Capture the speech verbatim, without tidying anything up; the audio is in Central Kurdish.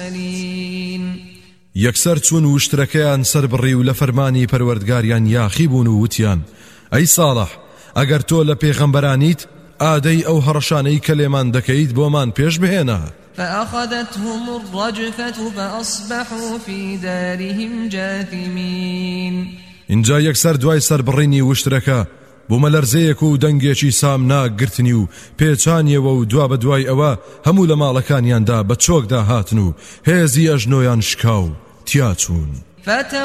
یەکسەر چوون و شتەکەیان سەر بڕی و لە فەرمانی پەروەردگاریان یاخی بوون و وتیان ئەی ساڵح ئەگەر تۆ لە پێغەمبەرانیت ئادەی ئەو هەڕەشانەی کە لێمان دەکەیت بۆمان پێش بهێنە. فأخذتهم الرجفة فأصبحوا في دارهم جاثمين. اینجا یەکسەر دوای سەربڕینی وشترەکە بۆ مەلەرزەیەک و دەنگێکی سامناک گرتنی و پێچانیەوە و دوا بە دوای ئەوە هەموو لە ماڵەکانیاندا بە چۆکدا هاتن و هێزی ئەژنۆیان شکاو تیا چوون.